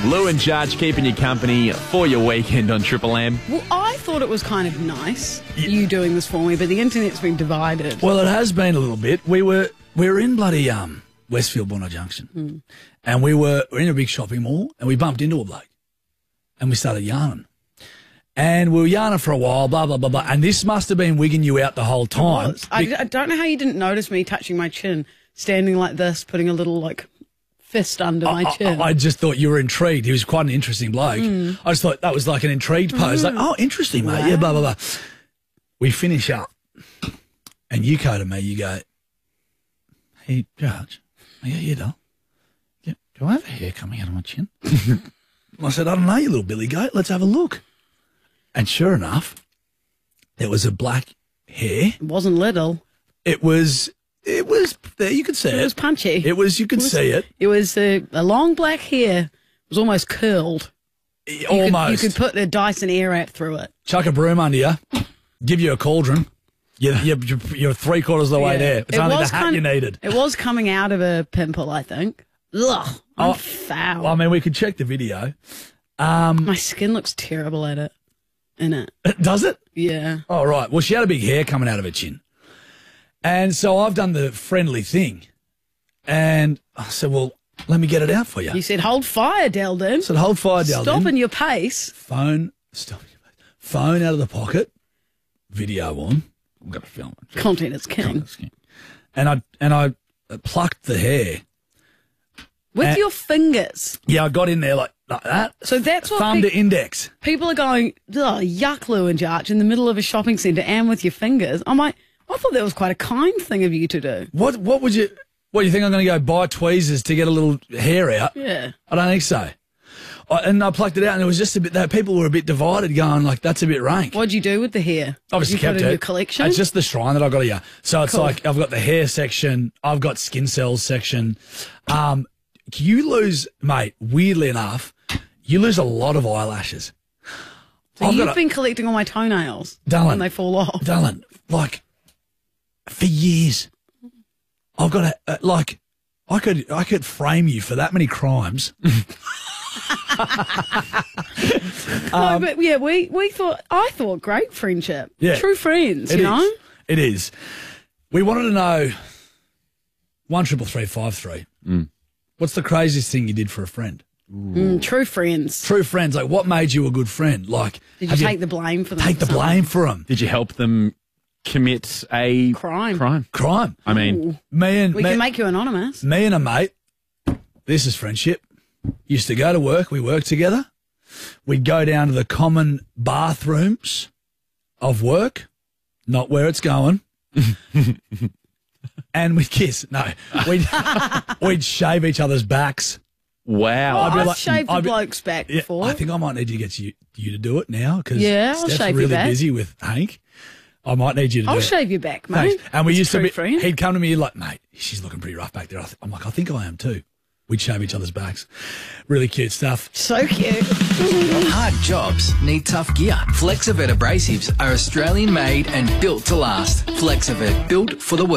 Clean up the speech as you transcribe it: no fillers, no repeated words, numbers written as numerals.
Lou and Judge keeping you company for your weekend on Triple M. Well, I thought it was kind of nice, you doing this for me, but the internet's been divided. Well, it has been a little bit. We were in bloody Westfield Bondi Junction, and we were in a big shopping mall, and we bumped into a bloke, and we started yarning. And we were yarning for a while, blah, blah, blah, blah. And this must have been wigging you out the whole time. I don't know how you didn't notice me touching my chin, standing like this, putting a little, fist under my chin. I just thought you were intrigued. He was quite an interesting bloke. I just thought that was like an intrigued pose. Like, oh, interesting, mate. Wow. Yeah, blah, blah, blah. We finish up, and you go to me, you go, hey, Judge. I go, yeah, doll. Yeah, do I have hair coming out of my chin? I said, I don't know, you little billy goat. Let's have a look. And sure enough, there was a black hair. It wasn't little. It was there. You could see it. It was punchy. You could see it. It was a long black hair. It was almost curled. Almost. You could put a Dyson Airwrap through it. Chuck a broom under you. Give you a cauldron. You're 3/4 of the way there. It's only the hat you needed. It was coming out of a pimple, I think. Ugh, I'm foul. I mean, we could check the video. My skin looks terrible in it. Does it? Yeah. Oh, right. Well, she had a big hair coming out of her chin. And so I've done the friendly thing. And I said, well, let me get it out for you. You said, hold fire, Deldin. I said, hold fire, Deldin. Stopping your pace. Phone out of the pocket. Video on. I'm going to film it. Content is king. And I plucked the hair. With your fingers. Yeah, I got in there like that. So that's what thumb to index. People are going, oh, yuck, Lou and Judge, in the middle of a shopping centre and with your fingers. I'm like, I thought that was quite a kind thing of you to do. What would you? What do you think? I'm going to go buy tweezers to get a little hair out? Yeah, I don't think so. And I plucked it out, and it was just a bit. That people were a bit divided, going like, "That's a bit rank." What'd you do with the hair? Obviously, kept it in your collection. It's just the shrine that I got here. So it's cool. like I've got the hair section, I've got skin cells section. You lose, mate. Weirdly enough, you lose a lot of eyelashes. So you've been collecting all my toenails when they fall off. Dylan, like for years, I've got I could frame you for that many crimes. No, but yeah, I thought great friendship. Yeah, true friends, you know? It is. We wanted to know 13353. What's the craziest thing you did for a friend? True friends. True friends. Like, what made you a good friend? Like, did you take the blame for them? Take the blame for them. Did you help them commit a crime? I mean, we can make you anonymous. Me and a mate. This is friendship. Used to go to work. We worked together. We'd go down to the common bathrooms of work, not where it's going. And we'd kiss. No, we'd shave each other's backs. Wow. I've shaved a bloke's back before. I think I might need to get you to do it now because I'll shave really your back. busy with Hank. I might need you to do it. I'll shave your back, mate. Thanks. And we used to be. Friend. He'd come to me like, mate, she's looking pretty rough back there. I'm like, I think I am too. We'd shave each other's backs. Really cute stuff. So cute. Hard jobs need tough gear. Flexivet abrasives are Australian made and built to last. Flexivet, built for the work.